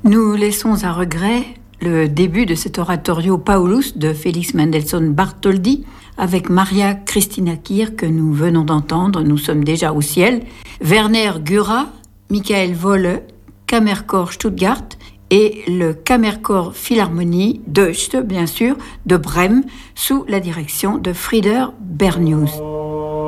Nous laissons à regret le début de cet oratorio Paulus de Félix Mendelssohn Bartholdy avec Maria Christina Kier que nous venons d'entendre. Nous sommes déjà au ciel. Werner Güra, Michael Wolle, Kammerchor Stuttgart et le Kammerchor Philharmonie Deutsche, bien sûr, de Brême, sous la direction de Frieder Bernius.